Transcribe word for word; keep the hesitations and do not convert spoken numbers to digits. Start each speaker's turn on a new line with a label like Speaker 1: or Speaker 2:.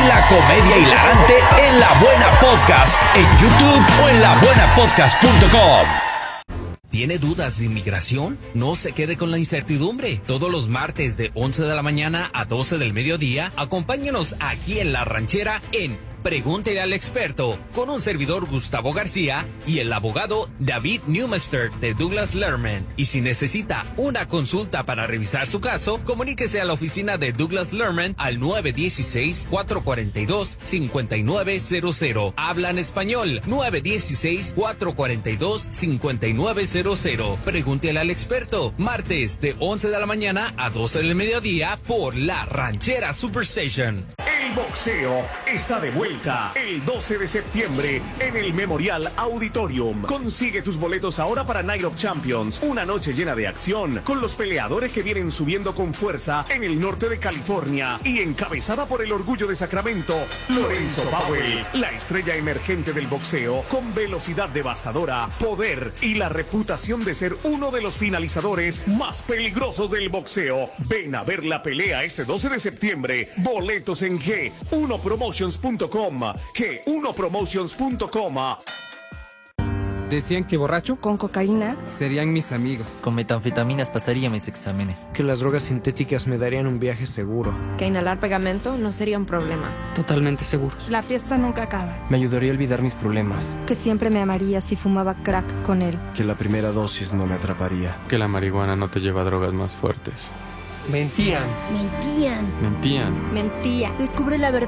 Speaker 1: La comedia hilarante en La Buena Podcast, en YouTube o en la buena podcast punto com.
Speaker 2: ¿Tiene dudas de inmigración? No se quede con la incertidumbre. Todos los martes de once de la mañana a doce del mediodía, acompáñenos aquí en La Ranchera en Pregúntele al Experto, con un servidor Gustavo García y el abogado David Newmaster de Douglas Lerman. Y si necesita una consulta para revisar su caso, comuníquese a la oficina de Douglas Lerman al nueve uno seis, cuatro cuatro dos, cinco nueve cero cero. Hablan español. nueve uno seis, cuatro cuatro dos, cinco nueve cero cero. Pregúntele al Experto. Martes de once de la mañana a doce del mediodía por La Ranchera Superstation.
Speaker 3: El boxeo está de vuelta el doce de septiembre en el Memorial Auditorium. Consigue tus boletos ahora para Night of Champions, una noche llena de acción con los peleadores que vienen subiendo con fuerza en el norte de California y encabezada por el orgullo de Sacramento, Lorenzo Powell, la estrella emergente del boxeo con velocidad devastadora, poder y la reputación de ser uno de los finalizadores más peligrosos del boxeo. Ven a ver la pelea este doce de septiembre. Boletos en G uno promotions punto com. G uno promotions punto com.
Speaker 4: Decían que borracho
Speaker 5: con cocaína
Speaker 4: serían mis amigos.
Speaker 6: Con metanfetaminas pasaría mis exámenes.
Speaker 7: Que las drogas sintéticas me darían un viaje seguro.
Speaker 8: Que inhalar pegamento no sería un problema.
Speaker 9: Totalmente seguros.
Speaker 5: La fiesta nunca acaba.
Speaker 9: Me ayudaría a olvidar mis problemas.
Speaker 5: Que siempre me amaría si fumaba crack con él.
Speaker 10: Que la primera dosis no me atraparía.
Speaker 11: Que la marihuana no te lleva a drogas más fuertes.
Speaker 4: Mentían.
Speaker 5: Mentían.
Speaker 11: Mentían.
Speaker 5: Mentía. Descubre la verdad.